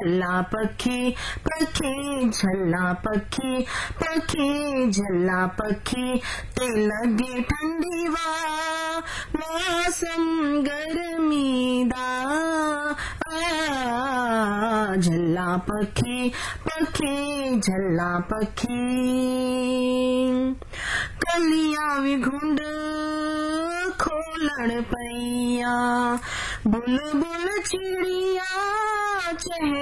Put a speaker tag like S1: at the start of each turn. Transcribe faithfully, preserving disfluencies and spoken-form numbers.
S1: झल्ला पखी पखी झल्ला पखी पखी झल्ला पखी ते लगे ठंडी वा मौसम गर्मी दा आ झल्ला पखी पखी झल्ला पखी कलियां भी घुंड खोलण पईया बुलबुल चिड़िया चह